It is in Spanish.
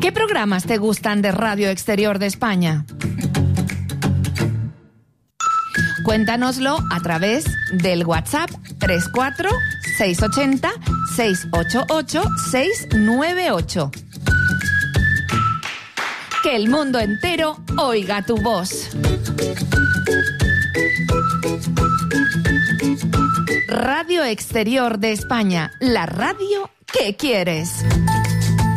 ¿Qué programas te gustan de Radio Exterior de España? Cuéntanoslo a través del WhatsApp 34 680 688 698. Que el mundo entero oiga tu voz. Radio Exterior de España, la radio que quieres.